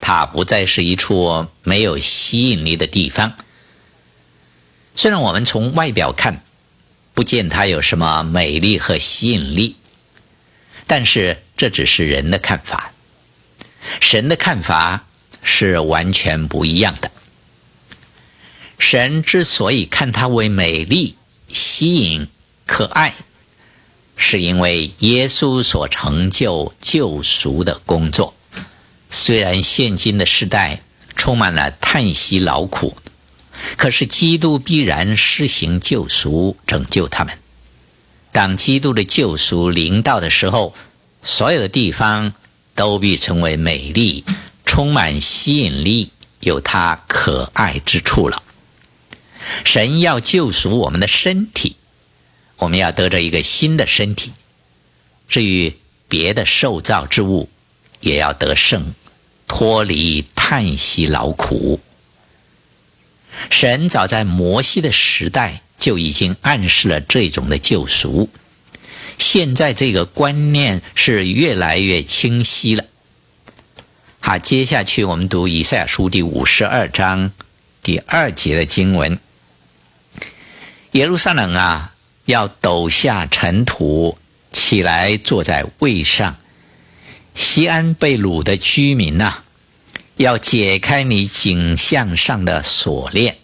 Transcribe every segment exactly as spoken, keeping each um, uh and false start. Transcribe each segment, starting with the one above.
它不再是一处没有吸引力的地方。虽然我们从外表看，不见它有什么美丽和吸引力，但是这只是人的看法。神的看法是完全不一样的。神之所以看它为美丽、吸引、可爱，是因为耶稣所成就救赎的工作。虽然现今的时代充满了叹息劳苦，可是基督必然施行救赎，拯救他们。当基督的救赎临到的时候，所有的地方都必成为美丽，充满吸引力，有它可爱之处了。神要救赎我们的身体，我们要得着一个新的身体。至于别的受造之物，也要得胜，脱离叹息劳苦。神早在摩西的时代就已经暗示了这种的救赎，现在这个观念是越来越清晰了。好，接下去我们读以赛亚书第五十二章第二节的经文。耶路撒冷啊，要抖下尘土，起来坐在位上。西安被掳的居民啊，要解开你颈项上的锁链。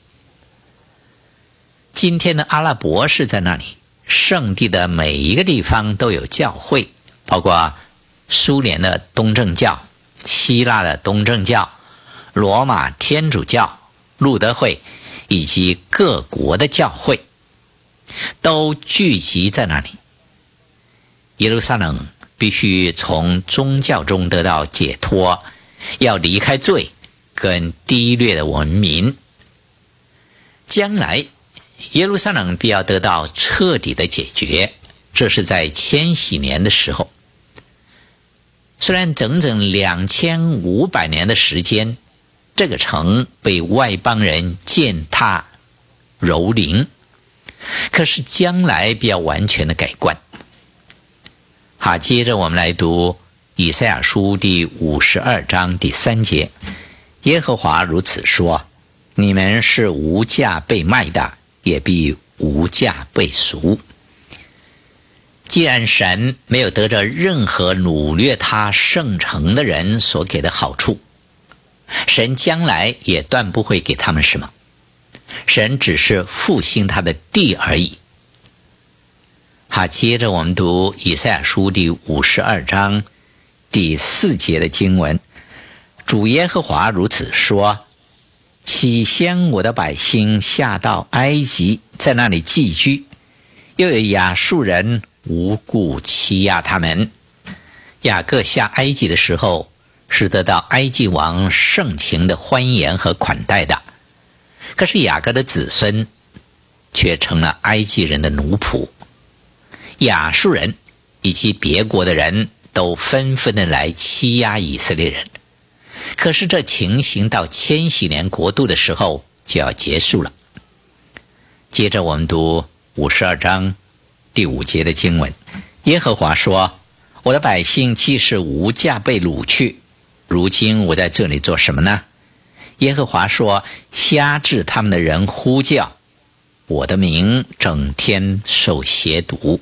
今天的阿拉伯是在那里，圣地的每一个地方都有教会，包括苏联的东正教、希腊的东正教、罗马天主教、路德会以及各国的教会都聚集在那里。耶路撒冷必须从宗教中得到解脱，要离开罪跟低劣的文明。将来耶路撒冷必要得到彻底的解决，这是在千禧年的时候。虽然整整两千五百年的时间，这个城被外邦人践踏蹂躏，可是将来必要完全的改观。好，接着我们来读以赛亚书第五十二章第三节。耶和华如此说：你们是无价被卖的，也必无价被赎。既然神没有得着任何掳掠他圣城的人所给的好处，神将来也断不会给他们什么。神只是复兴他的地而已。好，接着我们读以赛亚书第五十二章第四节的经文。主耶和华如此说：起先我的百姓下到埃及，在那里寄居，又有亚述人无故欺压他们。雅各下埃及的时候，是得到埃及王盛情的欢迎和款待的，可是雅各的子孙却成了埃及人的奴仆。亚述人以及别国的人都纷纷的来欺压以色列人，可是这情形到千禧年国度的时候就要结束了。接着我们读五十二章第五节的经文。耶和华说：我的百姓既是无价被掳去，如今我在这里做什么呢？耶和华说：辖制他们的人呼叫，我的名整天受亵渎。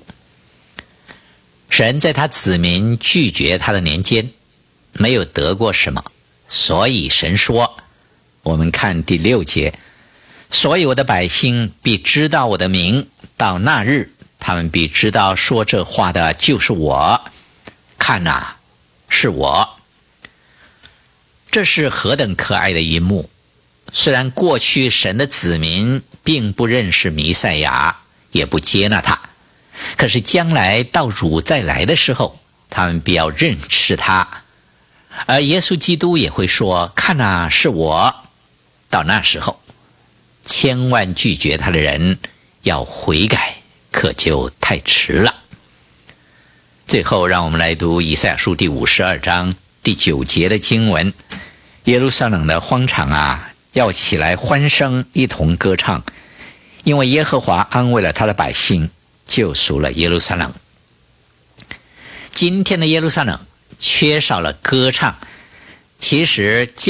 神在他子民拒绝他的年间没有得过什么，所以神说，我们看第六节，所以我的百姓必知道我的名，到那日他们必知道说这话的就是我。看啊，是我。这是何等可爱的一幕。虽然过去神的子民并不认识弥赛亚，也不接纳他，可是将来到主再来的时候，他们必要认识他。而耶稣基督也会说，看啊，是我。到那时候，千万拒绝他的人要悔改，可就太迟了。最后让我们来读以赛亚书第五十二章第九节的经文。耶路撒冷的荒场啊，要起来欢声，一同歌唱，因为耶和华安慰了他的百姓，救赎了耶路撒冷。今天的耶路撒冷缺少了歌唱，其实